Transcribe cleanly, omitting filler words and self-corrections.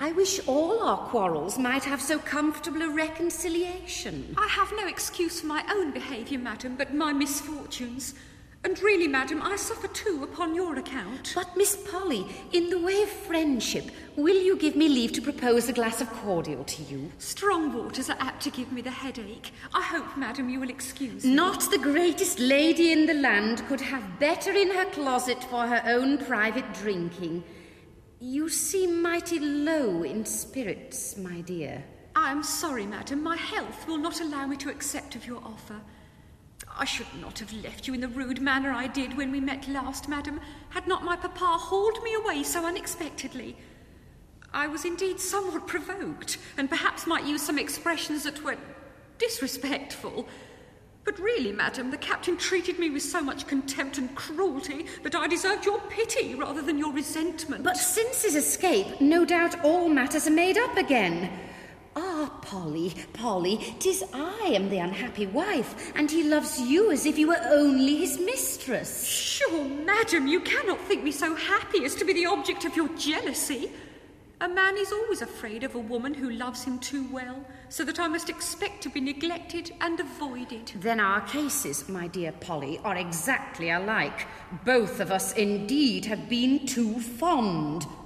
I wish all our quarrels might have so comfortable a reconciliation. I have no excuse for my own behaviour, madam, but my misfortunes. And really, madam, I suffer too upon your account. But, Miss Polly, in the way of friendship, will you give me leave to propose a glass of cordial to you? Strong waters are apt to give me the headache. I hope, madam, you will excuse me. Not the greatest lady in the land could have better in her closet for her own private drinking. You seem mighty low in spirits, my dear. I am sorry, madam. My health will not allow me to accept of your offer. I should not have left you in the rude manner I did when we met last, madam, had not my papa hauled me away so unexpectedly. I was indeed somewhat provoked, and perhaps might use some expressions that were disrespectful. But really, madam, the captain treated me with so much contempt and cruelty that I deserved your pity rather than your resentment. But since his escape, no doubt all matters are made up again. Ah, Polly, 'tis I am the unhappy wife, and he loves you as if you were only his mistress. Sure, madam, you cannot think me so happy as to be the object of your jealousy. A man is always afraid of a woman who loves him too well, so that I must expect to be neglected and avoided. Then our cases, my dear Polly, are exactly alike. Both of us indeed have been too fond.